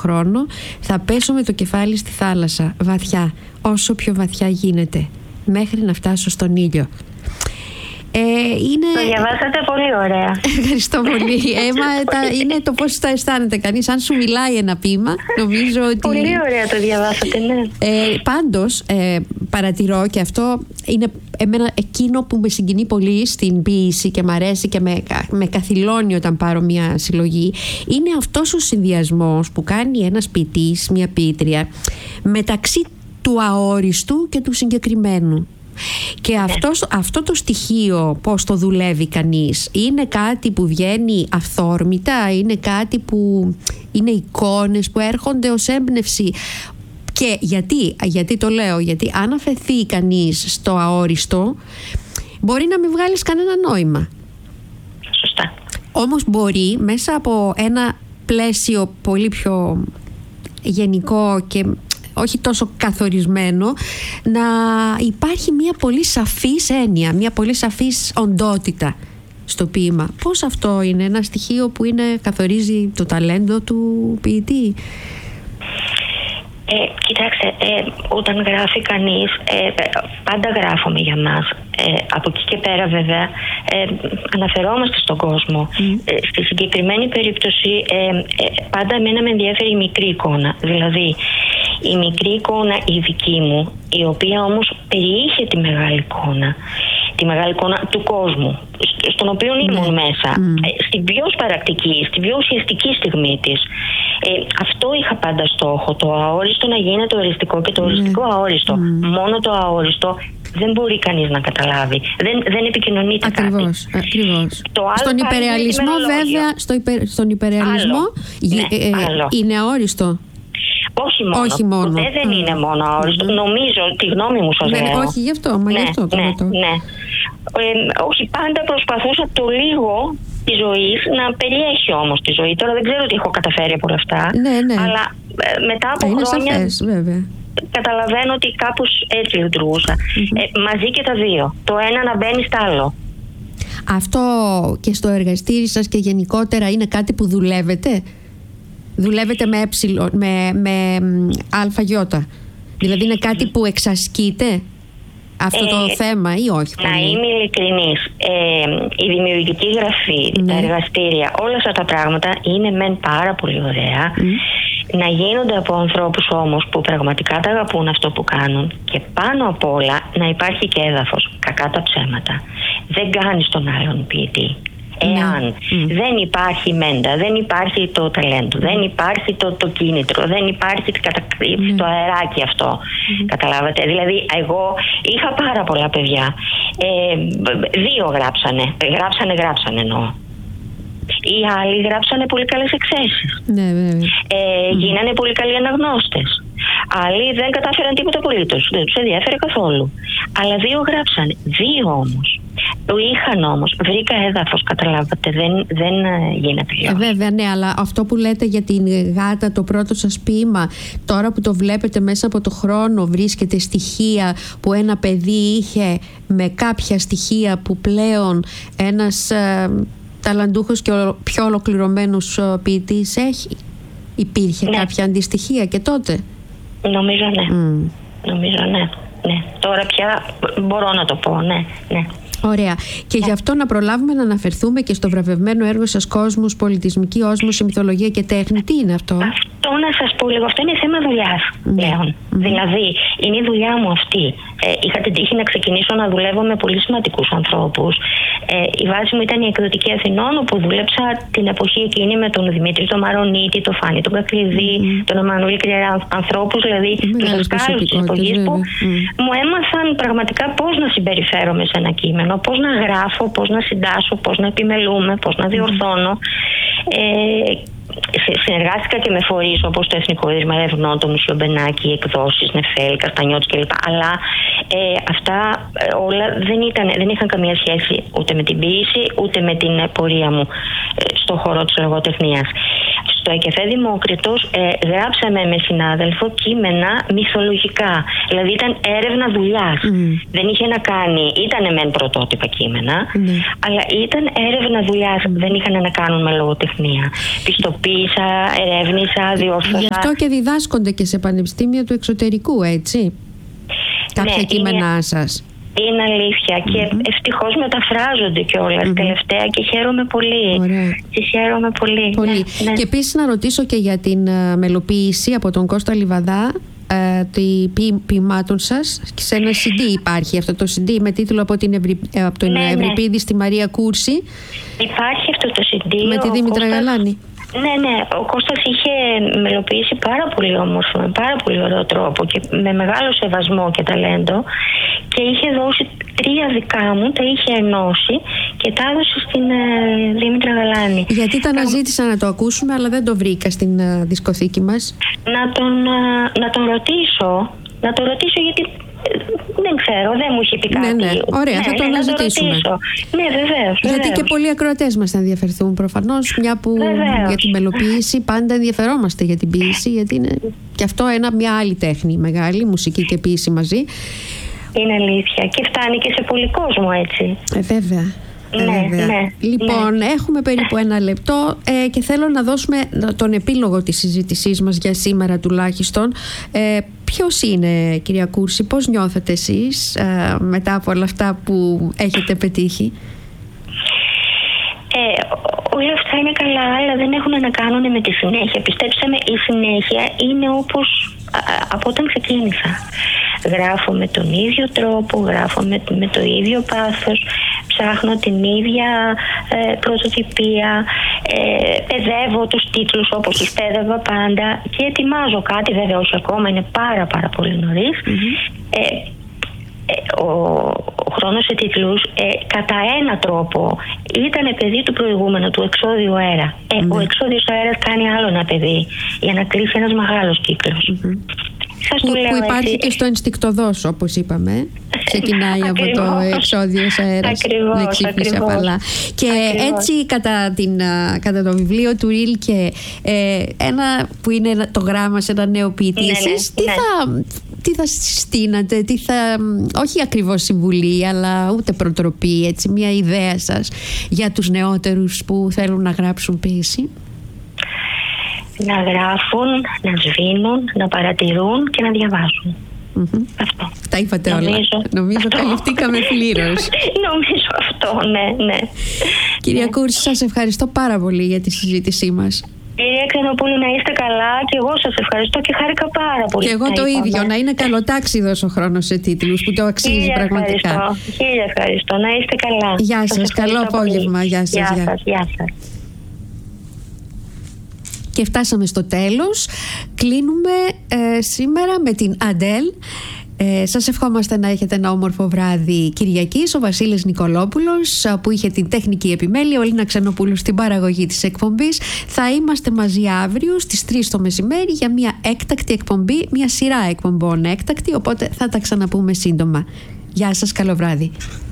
χρόνο θα πέσω με το κεφάλι στη θάλασσα, βαθιά, όσο πιο βαθιά γίνεται, μέχρι να φτάσω στον ήλιο. Το διαβάσατε πολύ ωραία. Ευχαριστώ πολύ. Είναι το πώς θα αισθάνεται κανείς. Αν σου μιλάει ένα ποίημα, νομίζω ότι... Πολύ ωραία το διαβάσατε, ναι. Πάντως, παρατηρώ, και αυτό είναι εκείνο που με συγκινεί πολύ στην ποίηση και μ' αρέσει και με καθυλώνει όταν πάρω μια συλλογή, είναι αυτός ο συνδυασμός που κάνει ένας ποιητής, μια ποιήτρια, μεταξύ του αόριστου και του συγκεκριμένου. Και αυτό το στοιχείο, πώς το δουλεύει κανείς, είναι κάτι που βγαίνει αυθόρμητα, είναι κάτι που είναι εικόνες που έρχονται ως έμπνευση. Και γιατί το λέω, γιατί αν αφαιθεί κανείς στο αόριστο, μπορεί να μην βγάλεις κανένα νόημα. Σωστά. Όμως μπορεί μέσα από ένα πλαίσιο πολύ πιο γενικό και όχι τόσο καθορισμένο, να υπάρχει μια πολύ σαφής έννοια, μια πολύ σαφής οντότητα στο ποίημα. Πώς αυτό είναι ένα στοιχείο που καθορίζει το ταλέντο του ποιητή? Κοιτάξτε, όταν γράφει κανείς, πάντα γράφουμε για μας. Από εκεί και πέρα βέβαια αναφερόμαστε στον κόσμο. Στη συγκεκριμένη περίπτωση πάντα εμένα με ενδιαφέρει η μικρή εικόνα. Δηλαδή η μικρή εικόνα η δική μου, η οποία όμως περιείχε τη μεγάλη εικόνα. Τη μεγάλη εικόνα του κόσμου, στον οποίο ήμουν μέσα, στην πιο σπαρακτική, στην πιο ουσιαστική στιγμή της. Αυτό είχα πάντα στόχο, το αόριστο να γίνεται οριστικό και το οριστικό αόριστο. Μόνο το αόριστο δεν μπορεί κανείς να καταλάβει. Δεν επικοινωνείται ακριβώς, κάτι. Ακριβώς. Στον υπερεαλισμό βέβαια, στον υπερεαλισμό είναι αόριστο. Όχι μόνο. Δεν είναι μόνο αόριστο. Νομίζω, τη γνώμη μου σας λέω. Όχι, γι' αυτό, το ρωτώ. Ναι. Όχι, πάντα προσπαθούσα το λίγο τη ζωή να περιέχει όμως τη ζωή. Τώρα δεν ξέρω τι έχω καταφέρει από όλα αυτά. Ναι. Αλλά μετά από χρόνια σαφές, βέβαια. Καταλαβαίνω ότι κάπως έτσι λειτουργούσα. Μαζί και τα δύο. Το ένα να μπαίνει στο άλλο. Αυτό και στο εργαστήρι σας και γενικότερα είναι κάτι που δουλεύετε? Δουλεύετε με αλφαγιώτα? Δηλαδή είναι κάτι που εξασκείτε αυτό το θέμα ή όχι? Να είμαι ειλικρινής, η δημιουργική γραφή, τα εργαστήρια, όλα αυτά τα πράγματα είναι μεν πάρα πολύ ωραία. Να γίνονται από ανθρώπους όμως που πραγματικά τα αγαπούν αυτό που κάνουν, και πάνω απ' όλα να υπάρχει και έδαφος. Κακά τα ψέματα, δεν κάνεις τον άλλον ποιητή εάν δεν υπάρχει μέντα, δεν υπάρχει το ταλέντο, δεν υπάρχει το κίνητρο, δεν υπάρχει το αεράκι αυτό. Καταλάβατε? Δηλαδή εγώ είχα πάρα πολλά παιδιά, 2 γράψανε εννοώ. Οι άλλοι γράψανε πολύ καλές εκθέσεις. Γίνανε πολύ καλοί αναγνώστες. Άλλοι δεν κατάφεραν τίποτα απολύτως. Δεν τους ενδιαφέρε καθόλου. Αλλά 2 γράψανε. 2 όμως. Το είχαν όμως. Βρήκα έδαφος, καταλάβατε. Δεν γίνεται λίγο. Βέβαια, ναι, αλλά αυτό που λέτε για την γάτα, το πρώτο σας ποίημα, τώρα που το βλέπετε μέσα από το χρόνο, βρίσκετε στοιχεία που ένα παιδί είχε με κάποια στοιχεία που πλέον ένας ταλαντούχος και πιο ολοκληρωμένος ποιητής έχει? Υπήρχε κάποια αντιστοιχεία και τότε? Νομίζω ναι. Τώρα πια μπορώ να το πω, ναι. Ωραία. Και γι' αυτό να προλάβουμε να αναφερθούμε και στο βραβευμένο έργο σας «Κόσμος, πολιτισμική όσμωση, μυθολογία και τέχνη». Τι είναι αυτό? Αυτό να σας πω λίγο. Αυτό είναι θέμα δουλειάς πλέον. Δηλαδή, είναι η δουλειά μου αυτή. Είχα την τύχη να ξεκινήσω να δουλεύω με πολύ σημαντικούς ανθρώπους. Η βάση μου ήταν η Εκδοτική Αθηνών, όπου δούλεψα την εποχή εκείνη με τον Δημήτρη τον Μαρονίτη, τον Φάνη τον Κακλειδί, τον Εμμανουήλ Κρυαρά. Ανθρώπους, δηλαδή τους δασκάλους της εποχής που μου έμαθαν πραγματικά πώς να συμπεριφέρομαι σε ένα κείμενο, πώς να γράφω, πώς να συντάσσω, πώς να επιμελούμε, πώς να διορθώνω. Συνεργάστηκα και με φορείς όπως το Εθνικό Ίδρυμα Ερευνών, το Μουσείο Μπενάκη, εκδόσεις, Νεφέλη, Καστανιώτης κλπ. Αλλά αυτά όλα δεν είχαν καμία σχέση ούτε με την ποίηση ούτε με την πορεία μου στον χώρο της λογοτεχνίας. στο ΕΚΕΦΕ Δημόκριτος γράψαμε με συνάδελφο κείμενα μυθολογικά. Δηλαδή ήταν έρευνα δουλειάς. Δεν είχε να κάνει, ήτανε μεν πρωτότυπα κείμενα, αλλά ήταν έρευνα δουλειάς. Δεν είχαν να κάνουν με λογοτεχνία. Πιστοποίησα, ερεύνησα, διόρθωσα. Γι' αυτό και διδάσκονται και σε πανεπιστήμια του εξωτερικού, έτσι. Κάποια κείμενά σας. Είναι αλήθεια και ευτυχώς μεταφράζονται κιόλας τελευταία και χαίρομαι πολύ. Και χαίρομαι πολύ. Ναι. Και επίσης να ρωτήσω και για την μελοποίηση από τον Κώστα Λιβαδά ποιημάτων σας. Σε ένα CD υπάρχει αυτό το CD με τίτλο από τον Ευρυπίδη στη Μαρία Κούρση. Υπάρχει αυτό το CD με τη Δήμητρα Γαλάνη. Ναι, ο Κώστας είχε μελοποιήσει πάρα πολύ όμορφο, με πάρα πολύ ωραίο τρόπο και με μεγάλο σεβασμό και ταλέντο, και είχε δώσει 3 δικά μου, τα είχε ενώσει και τα έδωσε στην Δήμητρα Γαλάνη. Γιατί τα αναζήτησα να το ακούσουμε, αλλά δεν το βρήκα στην δισκοθήκη μας. Να τον ρωτήσω γιατί δεν ξέρω, δεν μου είχε πει κάτι. Ναι. Ωραία, θα το αναζητήσουμε. Ναι, βεβαίως. Γιατί και πολλοί ακροατές μας θα ενδιαφερθούν προφανώς, μια που για την μελοποίηση πάντα ενδιαφερόμαστε για την ποίηση, γιατί είναι και αυτό μια άλλη τέχνη μεγάλη, μουσική και ποίηση μαζί. Είναι αλήθεια και φτάνει και σε πολύ κόσμο, έτσι. Βέβαια. Λοιπόν, έχουμε περίπου 1 λεπτό και θέλω να δώσουμε τον επίλογο της συζήτησής μας για σήμερα τουλάχιστον. Ποιος είναι, κυρία Κούρση, πώς νιώθετε εσείς μετά από όλα αυτά που έχετε πετύχει? Όλα αυτά είναι καλά, αλλά δεν έχουν να κάνουν με τη συνέχεια. Πιστέψτε με, η συνέχεια είναι όπως από όταν ξεκίνησα. Γράφω με τον ίδιο τρόπο, γράφω με το ίδιο πάθος, ψάχνω την ίδια πρωτοτυπία, παιδεύω τους τίτλους όπως τους πέδευα πάντα και ετοιμάζω κάτι, βέβαια όχι ακόμα, είναι πάρα πολύ νωρίς. Ο χρόνος σε τίτλους κατά ένα τρόπο ήταν παιδί του προηγούμενου, του Εξώδιου Αέρα. Ο Εξώδιος Αέρας κάνει άλλο ένα παιδί για να κρύψει ένας μεγάλος κύκλος. Που υπάρχει και στο ενστικτοδός, όπως είπαμε. Ξεκινάει από το Εξώδιος Αέρας. Λεξίφης απαλά. Και έτσι κατά το βιβλίο του Ρίλκε, ένα που είναι το γράμμα σε ένα νέο ποιητή, εσείς τι θα συστήνατε, όχι ακριβώς συμβουλή, αλλά ούτε προτροπή, έτσι, μια ιδέα σας για τους νεότερους που θέλουν να γράψουν ποίηση? Να γράφουν, να σβήνουν, να παρατηρούν και να διαβάζουν. Αυτό. Τα είπατε όλα. Νομίζω καλυφθήκαμε πλήρως. Νομίζω αυτό, ναι. Κυρία Κούρση, σας ευχαριστώ πάρα πολύ για τη συζήτησή μας. Κυρία Ξενοπούλου, να είστε καλά και εγώ σας ευχαριστώ και χάρηκα πάρα πολύ. Και εγώ το ίδιο, να είναι καλοτάξιδος ο χρόνος σε τίτλους που το αξίζει πραγματικά. Χίλια ευχαριστώ, να είστε καλά. Γεια σας, καλό απόγευμα. Γεια σας. Και φτάσαμε στο τέλος. Κλείνουμε σήμερα με την Αντέλ. Σας ευχόμαστε να έχετε ένα όμορφο βράδυ Κυριακής. Ο Βασίλης Νικολόπουλος που είχε την τεχνική επιμέλεια, ο Λίνα Ξενοπούλου στην παραγωγή της εκπομπής. Θα είμαστε μαζί αύριο στις 3 το μεσημέρι για μια έκτακτη εκπομπή, μια σειρά εκπομπών έκτακτη, οπότε θα τα ξαναπούμε σύντομα. Γεια σας, καλό βράδυ.